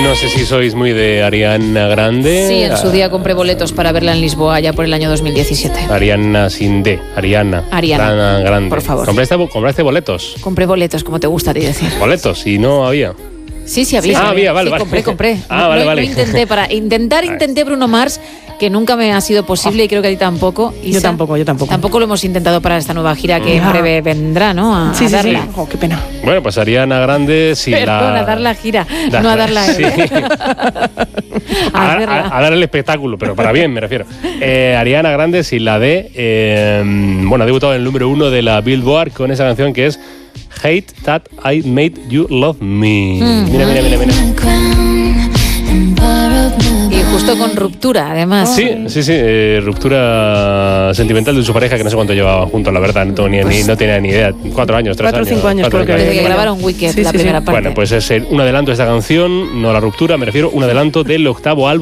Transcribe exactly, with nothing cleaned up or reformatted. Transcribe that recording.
No sé si sois muy de Ariana Grande. Sí, en su día compré boletos para verla en Lisboa ya por el año dos mil diecisiete. Ariana sin D, Ariana. Ariana, Ariana Grande. por favor. ¿Compraste, compraste boletos? Compré boletos, como te gusta a ti decir. Boletos, y no había. Sí, sí había. Ah, había, vale, sí, vale. compré, compré. Ah, no, vale, no, vale. no intenté para intentar, intenté Bruno Mars, que nunca me ha sido posible y creo que a ti tampoco. Isa. Yo tampoco, yo tampoco. Tampoco lo hemos intentado para esta nueva gira que en Ah. breve vendrá, ¿no? A, Sí, a sí, sí. darla. Oh, qué pena. Bueno, pues Ariana Grande si Perdón, la... a dar la gira, Da- no a dar la... sí. a a, verla. a- a dar el espectáculo, pero para bien me refiero. Eh, Ariana Grande sin la D, eh, bueno, ha debutado en el número uno de la Billboard con esa canción que es Hate That I Made You Love Me. Mm. Mira, mira, mira, mira. Y justo con ruptura, además. Sí, sí, sí, eh, ruptura sentimental de su pareja que no sé cuánto llevaba juntos, la verdad, no, tengo ni, ni- no tenía ni idea. Cuatro años, tres Cuatro o años. cinco años, creo que Desde que Bueno. grabaron Wicked, Sí, la sí, sí. primera parte. Bueno, pues es el- un adelanto de esta canción, no la ruptura, me refiero, un adelanto del octavo álbum